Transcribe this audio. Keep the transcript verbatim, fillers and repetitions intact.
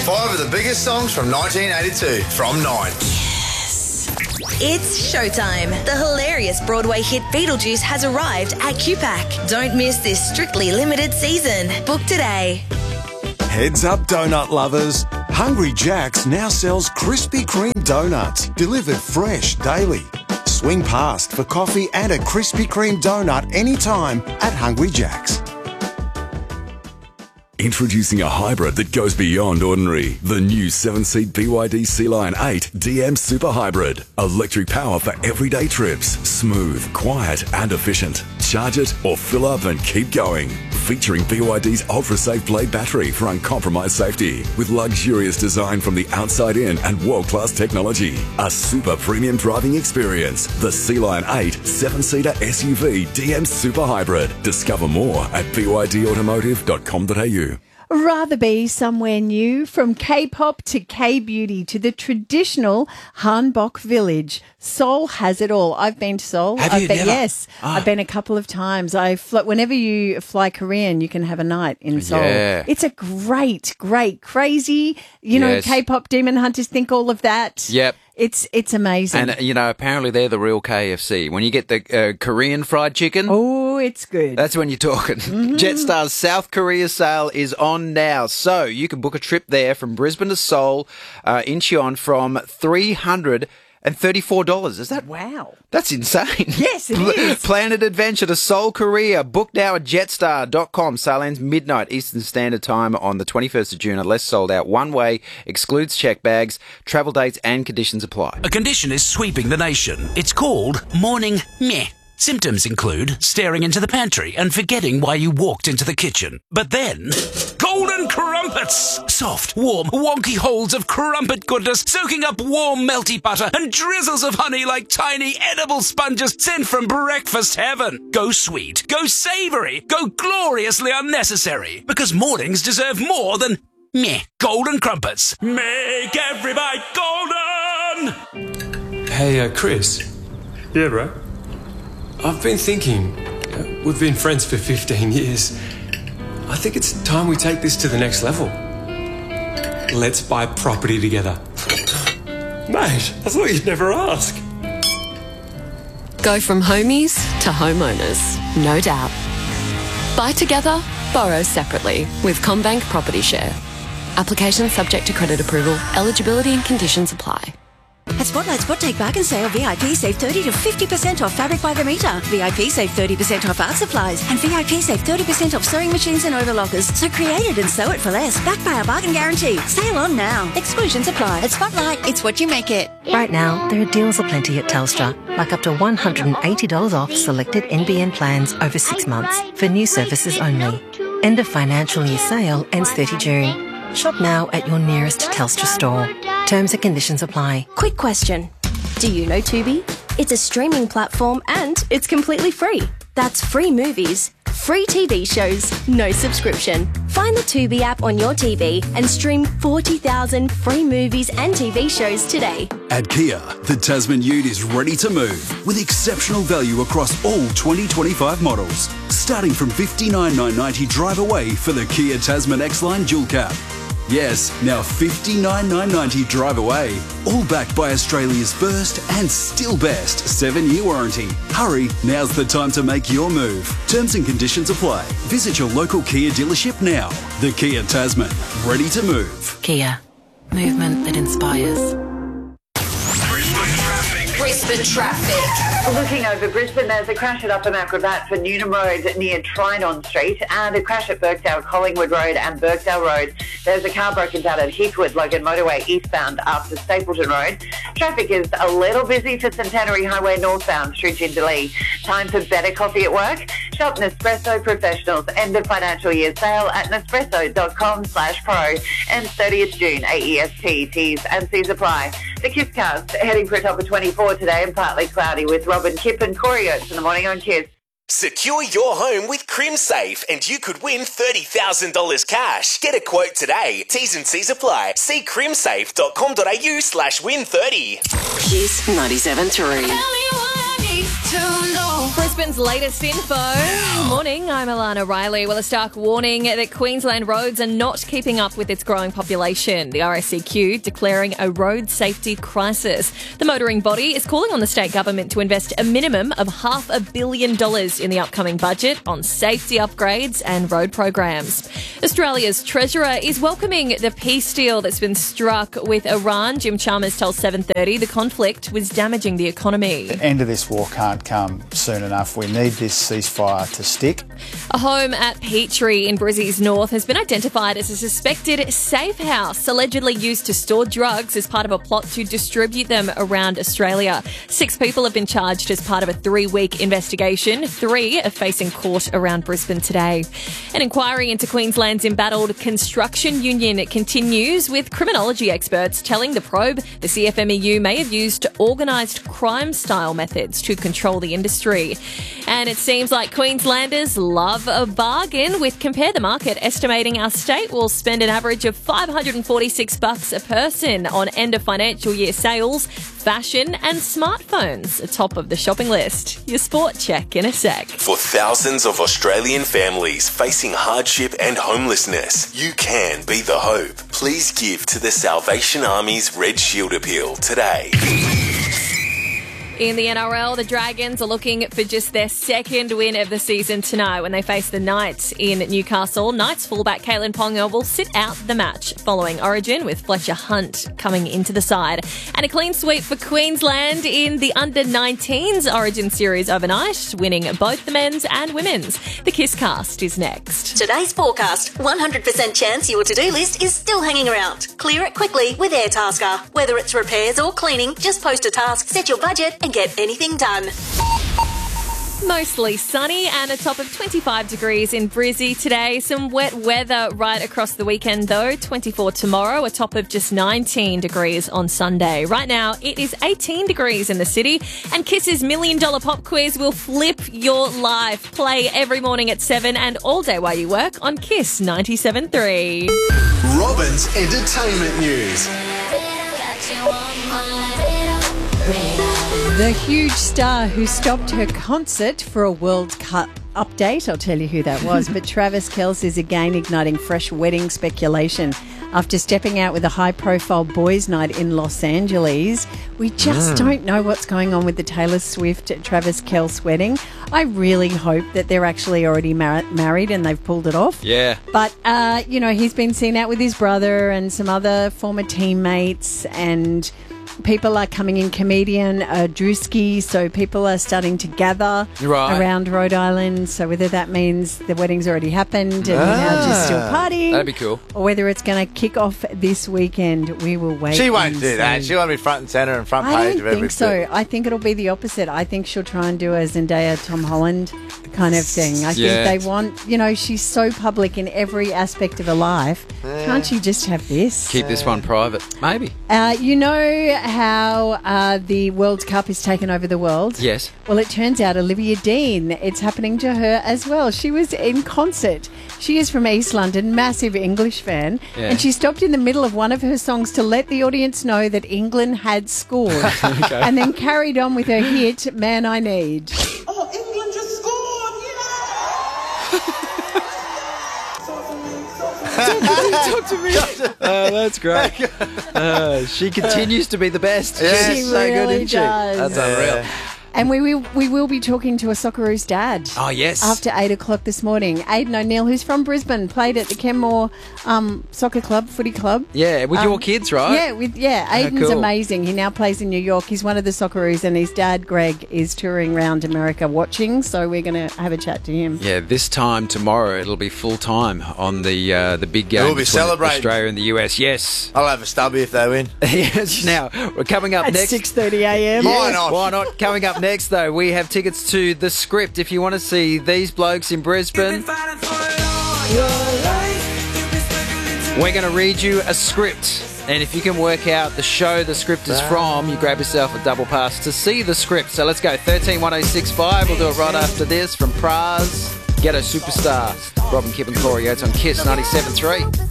Five of the biggest songs from nineteen eighty-two from Nine. It's showtime. The hilarious Broadway hit Beetlejuice has arrived at Q PAC. Don't miss this strictly limited season. Book today. Heads up, donut lovers. Hungry Jack's now sells Krispy Kreme donuts, delivered fresh daily. Swing past for coffee and a Krispy Kreme donut anytime at Hungry Jack's. Introducing a hybrid that goes beyond ordinary. The new seven-seat B Y D Sea Lion eight D M Super Hybrid. Electric power for everyday trips. Smooth, quiet and efficient. Charge it or fill up and keep going. Featuring B Y D's ultra-safe blade battery for uncompromised safety. With luxurious design from the outside in and world-class technology. A super premium driving experience. The Sea Lion eight seven-seater S U V D M Super Hybrid. Discover more at b y d automotive dot com dot a u. Rather be somewhere new, from K-pop to K-beauty to the traditional Hanbok village. Seoul has it all. I've been to Seoul. Have I've you been, never? Yes, Ah. I've been a couple of times. I fl- whenever you fly Korean, you can have a night in Seoul. Yeah. It's a great, great, crazy. You know, Yes. K-pop demon hunters think all of that. Yep. It's it's amazing. And, uh, you know, apparently they're the real K F C. When you get the uh, Korean fried chicken, oh, it's good. that's when you're talking. Mm-hmm. Jetstar's South Korea sale is on now. So you can book a trip there from Brisbane to Seoul, uh, Incheon, from three hundred thirty-four dollars. Is that? Wow. That's insane. Yes, it is. Plan an adventure to Seoul, Korea. Book now at jetstar dot com. Sale ends midnight Eastern Standard Time on the twenty-first of June, unless sold out. One way, excludes check bags. Travel dates and conditions apply. A condition is sweeping the nation. It's called morning meh. Symptoms include staring into the pantry and forgetting why you walked into the kitchen. But then, golden crumpets! Soft, warm, wonky holes of crumpet goodness soaking up warm, melty butter and drizzles of honey like tiny edible sponges sent from breakfast heaven. Go sweet, go savoury, go gloriously unnecessary. Because mornings deserve more than meh. Golden crumpets. Make every bite golden! Hey, uh, Chris. Yeah, bro. I've been thinking, uh, we've been friends for fifteen years. I think it's time we take this to the next level. Let's buy property together. Mate, I thought you'd never ask. Go from homies to homeowners, no doubt. Buy together, borrow separately with CommBank Property Share. Application subject to credit approval. Eligibility and conditions apply. At Spotlight Spot Take Bargain Sale, V I P save thirty to fifty percent off fabric by the metre. V I P save thirty percent off art supplies. And V I P save thirty percent off sewing machines and overlockers. So create it and sew it for less. Backed by our bargain guarantee. Sale on now. Exclusions apply. At Spotlight, it's what you make it. Right now, there are deals aplenty at Telstra, like up to one hundred eighty dollars off selected N B N plans over six months for new services only. End of financial year sale ends thirtieth of June. Shop now at your nearest Telstra store. Terms and conditions apply. Quick question. Do you know Tubi? It's a streaming platform and it's completely free. That's free movies, free T V shows, no subscription. Find the Tubi app on your T V and stream forty thousand free movies and T V shows today. At Kia, the Tasman Ute is ready to move with exceptional value across all twenty twenty-five models. Starting from fifty-nine thousand nine hundred ninety dollars drive away for the Kia Tasman X-Line Dual Cab. Yes, now fifty-nine thousand nine hundred ninety dollars drive away. All backed by Australia's first and still best seven-year warranty. Hurry, now's the time to make your move. Terms and conditions apply. Visit your local Kia dealership now. The Kia Tasman, ready to move. Kia. Movement that inspires. Brisbane traffic. Looking over Brisbane, there's a crash at Upper Macrobat for Newnham Road near Trinon Street and a crash at Birkdale, Collingwood Road and Birkdale Road. There's a car broken down at Heathwood, Logan Motorway eastbound after Stapleton Road. Traffic is a little busy for Centenary Highway northbound through Jindalee. Time for better coffee at work? Shop Nespresso Professionals. End of financial year sale at nespresso dot com slash pro. And thirtieth of June, A E S T, T's and C's apply. The KISScast heading for a top of twenty-four today and partly cloudy with Robin, Kip and Corey Oates in the morning on Kiss. Secure your home with CrimSafe and you could win thirty thousand dollars cash. Get a quote today. T's and C's apply. See crimsafe dot com dot a u slash win thirty. Kiss ninety-seven point three. Tell me what I need to know. Brisbane's latest info. Morning, I'm Alana Riley. Well, a stark warning that Queensland roads are not keeping up with its growing population. The R A C Q declaring a road safety crisis. The motoring body is calling on the state government to invest a minimum of half a billion dollars in the upcoming budget on safety upgrades and road programs. Australia's Treasurer is welcoming the peace deal that's been struck with Iran. Jim Chalmers tells seven thirty the conflict was damaging the economy. The end of this war can't come soon enough. We need this ceasefire to stick. A home at Petrie in Brizzy's North has been identified as a suspected safe house, allegedly used to store drugs as part of a plot to distribute them around Australia. Six people have been charged as part of a three-week investigation. Three are facing court around Brisbane today. An inquiry into Queensland's embattled construction union continues, with criminology experts telling the probe the C F M E U may have used organised crime-style methods to control the industry. And it seems like Queenslanders love a bargain, with Compare the Market estimating our state will spend an average of five hundred forty-six bucks a person on end of financial year sales, fashion and smartphones atop of the shopping list. Your sport check in a sec. For thousands of Australian families facing hardship and homelessness, you can be the hope. Please give to the Salvation Army's Red Shield Appeal today. In the N R L, the Dragons are looking for just their second win of the season tonight when they face the Knights in Newcastle. Knights fullback Caitlin Ponga will sit out the match following Origin, with Fletcher Hunt coming into the side. And a clean sweep for Queensland in the under nineteens Origin series overnight, winning both the men's and women's. The Kiss Cast is next. Today's forecast, one hundred percent chance your to-do list is still hanging around. Clear it quickly with Airtasker. Whether it's repairs or cleaning, just post a task, set your budget and get anything done. Mostly sunny and a top of twenty-five degrees in Brizzy today. Some wet weather right across the weekend though. twenty-four tomorrow, a top of just nineteen degrees on Sunday. Right now it is eighteen degrees in the city, and Kiss's Million Dollar Pop Quiz will flip your life. Play every morning at seven and all day while you work on Kiss ninety-seven point three. Robin's Entertainment News. The huge star who stopped her concert for a World Cup update, I'll tell you who that was, but Travis Kelce is again igniting fresh wedding speculation. After stepping out with a high-profile boys' night in Los Angeles, we just Mm. don't know what's going on with the Taylor Swift-Travis Kelce wedding. I really hope that they're actually already mar- married and they've pulled it off. Yeah. But, uh, you know, he's been seen out with his brother and some other former teammates, and people are coming in. Comedian uh, Drewski, so people are starting to gather Right. around Rhode Island. So whether that means the wedding's already happened and we're now just still partying, That'd be cool. or whether it's going to kick off this weekend, we will wait. She won't and do that. see. She'll be front and centre and front I page don't of every think so. bit. I think it'll be the opposite. I think she'll try and do a Zendaya, Tom Holland kind of thing. I Yeah. think they want, you know, she's so public in every aspect of her life. Yeah. Can't she just have this? Keep this one private. Maybe. Uh, you know how uh, the World Cup is taken over the world? Yes. Well, it turns out Olivia Dean, it's happening to her as well. She was in concert. She is from East London, massive English fan, Yeah. and she stopped in the middle of one of her songs to let the audience know that England had scored, Okay. and then carried on with her hit, Man I Need. Oh, England just scored! Talk to me. Oh, that's great. Uh, she continues to be the best. She She's so good, really isn't she? does. That's unreal. And we will, we will be talking to a Socceroos dad. Oh, yes. After eight o'clock this morning. Aidan O'Neill, who's from Brisbane, played at the Kenmore um, Soccer Club, Footy Club. Yeah, with your Um, kids, right? Yeah, with yeah. Oh, Aidan's cool. amazing. He now plays in New York. He's one of the Socceroos, and his dad, Greg, is touring around America watching. So we're going to have a chat to him. Yeah, this time tomorrow it'll be full time on the uh, the big game We'll be between celebrating. Australia and the U S. Yes. I'll have a stubby if they win. Yes. Now we're coming up At next. six thirty a.m. Why not? Why not? Coming up next, though, we have tickets to The Script. If you want to see these blokes in Brisbane, we're going to read you a script. And if you can work out the show the script is from, you grab yourself a double pass to see the script. So let's go. thirteen one oh six five. We'll do it right after this from Praz. Ghetto Superstar. Robin, Kip and Corey Oates on Kiss ninety-seven point three.